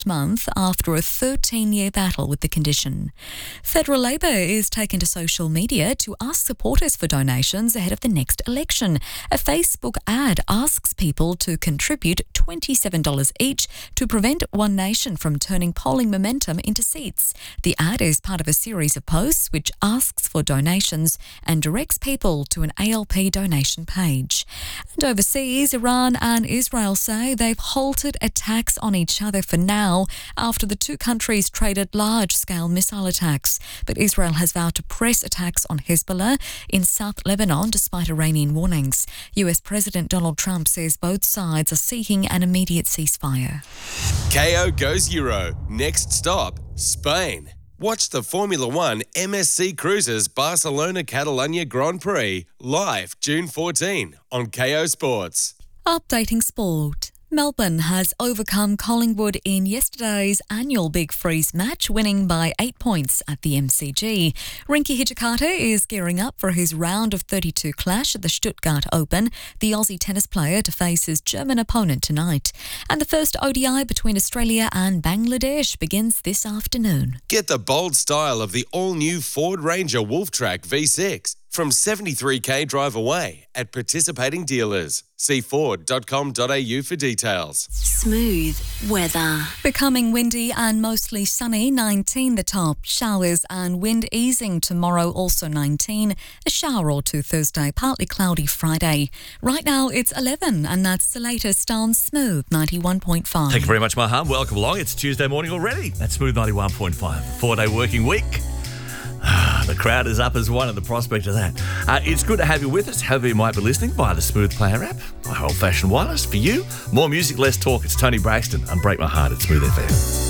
month after a 13-year battle with the condition. Federal Labor is taken to social media to ask supporters for donations ahead of the next election. A Facebook ad asks people to contribute $27 each to prevent One Nation from turning polling momentum into seats. The ad is part of a series of posts which asks for donations and directs people to an ALP donation page. And overseas, Iran and Israel say they've halted attacks on each other for now after the two countries traded large-scale missile attacks. But Israel has vowed to press attacks on Hezbollah in South Lebanon despite Iranian warnings. US President Donald Trump says both sides are seeking an immediate ceasefire. KO goes Euro. Next stop, Spain. Watch the Formula One MSC Cruises Barcelona Catalunya Grand Prix live June 14 on KO Sports. Updating sport. Melbourne has overcome Collingwood in yesterday's annual Big Freeze match, winning by 8 points at the MCG. Rinky Hijikata is gearing up for his round of 32 clash at the Stuttgart Open, the Aussie tennis player to face his German opponent tonight. And the first ODI between Australia and Bangladesh begins this afternoon. Get the bold style of the all-new Ford Ranger Wolftrack V6 from 73k drive away at participating dealers. See Ford.com.au for details. Smooth weather. Becoming windy and mostly sunny, 19 the top. Showers and wind easing tomorrow, also 19. A shower or two Thursday, partly cloudy Friday. Right now it's 11 and that's the latest on Smooth 91.5. Thank you very much, Maha. Welcome along. It's Tuesday morning already. That's Smooth 91.5. 4-day working week. The crowd is up as one at the prospect of that. It's good to have you with us, however you might be listening via the Smooth Player app, my old-fashioned wireless. For you, more music, less talk. It's Tony Braxton and Break My Heart at Smooth FM.